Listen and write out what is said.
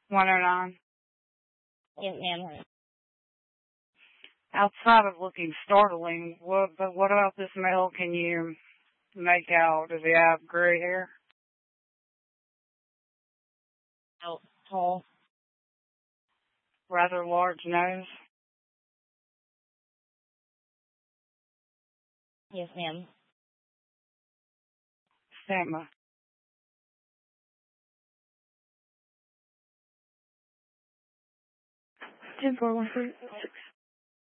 109. Yes, ma'am. Outside of looking startling, what about this male can you make out? Does he have gray hair? Oh, tall. Rather large nose? Yes, ma'am. Stigma. Ten 4 1 3 6.